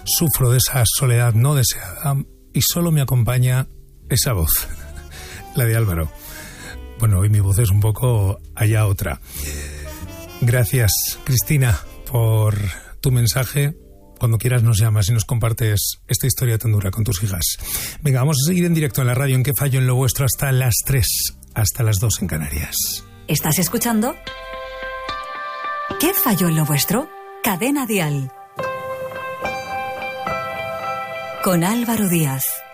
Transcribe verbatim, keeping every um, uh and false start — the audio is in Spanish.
sufro de esa soledad no deseada y solo me acompaña esa voz, la de Álvaro. Bueno, hoy mi voz es un poco allá otra. Gracias, Cristina, por tu mensaje. Cuando quieras nos llamas y nos compartes esta historia tan dura con tus hijas. Venga, vamos a seguir en directo en la radio en Qué Fallo en Lo Vuestro hasta las tres, hasta las dos en Canarias. ¿Estás escuchando? ¿Qué falló en lo vuestro? Cadena Dial. Con Álvaro Díaz.